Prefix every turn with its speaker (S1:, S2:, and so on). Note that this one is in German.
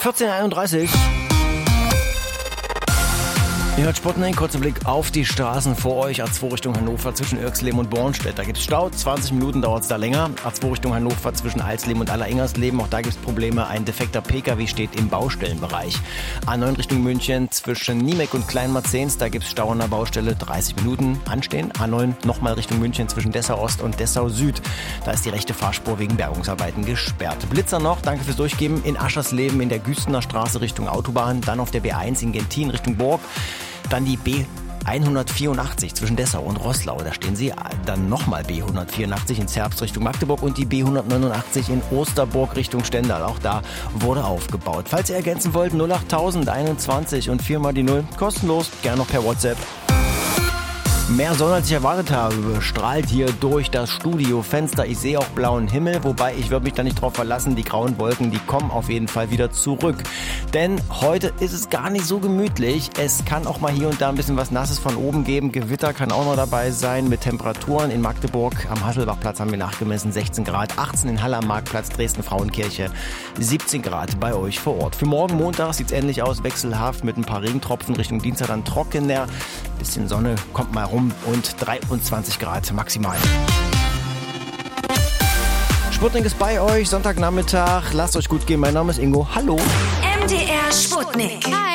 S1: 14:31. Ihr hört Sputnik, kurzer Blick auf die Straßen vor euch. A2 Richtung Hannover zwischen Irxleben und Bornstedt. Da gibt's Stau, 20 Minuten dauert's da länger. A2 Richtung Hannover zwischen Alsleben und Alleringers-Leben. Auch da gibt's Probleme. Ein defekter PKW steht im Baustellenbereich. A9 Richtung München zwischen Niemek und Kleinmarzens. Da gibt's Stau an der Baustelle, 30 Minuten anstehen. A9 nochmal Richtung München zwischen Dessau Ost und Dessau Süd. Da ist die rechte Fahrspur wegen Bergungsarbeiten gesperrt. Blitzer noch, danke fürs Durchgeben. In Aschersleben in der Güstener Straße Richtung Autobahn. Dann auf der B1 in Gentin Richtung Burg. Dann die B184 zwischen Dessau und Roßlau. Da stehen sie. Dann nochmal B184 in Zerbst Richtung Magdeburg und die B189 in Osterburg Richtung Stendal. Auch da wurde aufgebaut. Falls ihr ergänzen wollt, 08000 21 und 4 mal die 0. Kostenlos, gerne noch per WhatsApp. Mehr Sonne, als ich erwartet habe, strahlt hier durch das Studiofenster. Ich sehe auch blauen Himmel, wobei ich würde mich da nicht drauf verlassen. Die grauen Wolken, die kommen auf jeden Fall wieder zurück. Denn heute ist es gar nicht so gemütlich. Es kann auch mal hier und da ein bisschen was Nasses von oben geben. Gewitter kann auch noch dabei sein mit Temperaturen. In Magdeburg am Hasselbachplatz haben wir nachgemessen 16 Grad, 18 in Halle am Marktplatz, Dresden-Frauenkirche, 17 Grad bei euch vor Ort. Für morgen Montag sieht es ähnlich aus, wechselhaft mit ein paar Regentropfen, Richtung Dienstag dann trockener. Bisschen Sonne kommt mal rum und 23 Grad maximal. Sputnik ist bei euch, Sonntagnachmittag. Lasst euch gut gehen, mein Name ist Ingo. Hallo.
S2: MDR Sputnik. Hi.